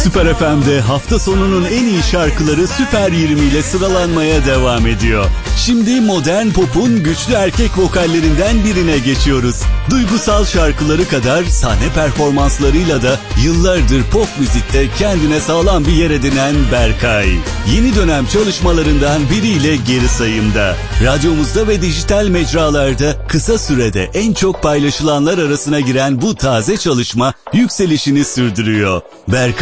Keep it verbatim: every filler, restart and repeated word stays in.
Süper F M'de hafta sonunun en iyi şarkıları Süper yirmi ile sıralanmaya devam ediyor. Şimdi modern pop'un güçlü erkek vokallerinden birine geçiyoruz. Duygusal şarkıları kadar sahne performanslarıyla da yıllardır pop müzikte kendine sağlam bir yer edinen Berkay. Yeni dönem çalışmalarından biriyle geri sayımda. Radyomuzda ve dijital mecralarda kısa sürede en çok paylaşılanlar arasına giren bu taze çalışma yükselişini sürdürüyor. Berkay